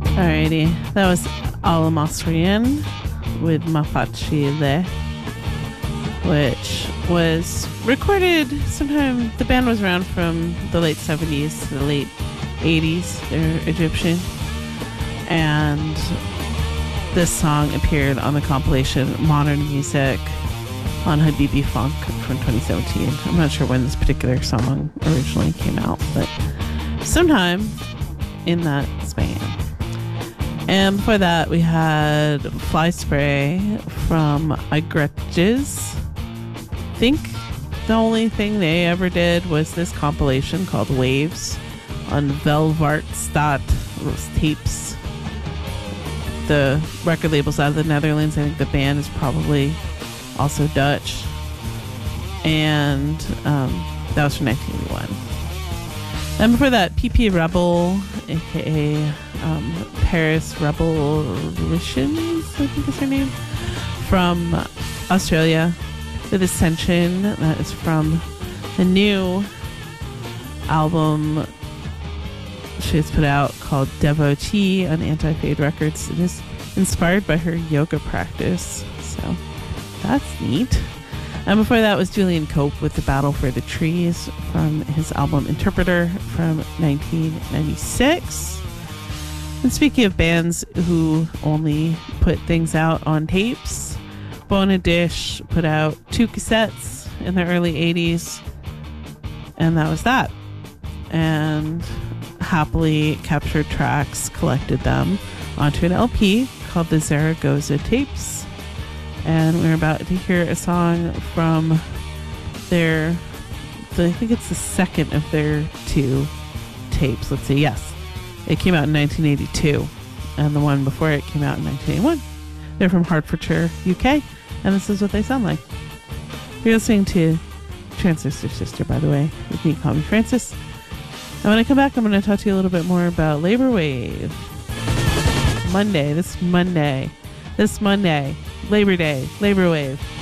Alrighty, that was Alamastrian with Mafachile, which was recorded sometime. The band was around from the late 70s to the late 80s. They're Egyptian. And this song appeared on the compilation Modern Music on Habibi Funk from 2017. I'm not sure when this particular song originally came out, but sometime in that span. And before that, we had Fly Spray from Igretjes. I think the only thing they ever did was this compilation called Waves on Velvaartstaat tapes. The record label's out of the Netherlands. I think the band is probably also Dutch. And that was from 1981. And before that, PP Rebel, aka Paris Rebellitions, I think is her name, from Australia, with Ascension. That is from the new album she has put out called Devotee on Anti-Fade Records. It is inspired by her yoga practice, so that's neat. And before that was Julian Cope with The Battle for the Trees from his album Interpreter from 1996. And speaking of bands who only put things out on tapes, Bona Dish put out 2 cassettes in the early 80s, and that was that. And Happily Captured Tracks collected them onto an LP called the Zaragoza Tapes. And we're about to hear a song from their, I think it's the second of their 2 tapes. Let's see, yes. It came out in 1982, and the one before it came out in 1981. They're from Hertfordshire, UK, and this is what they sound like. You're listening to Transistor Sister, by the way. You can call me Francis. And when I come back, I'm going to talk to you a little bit more about Labor Wave. This Monday, Labor Day, Labor Wave.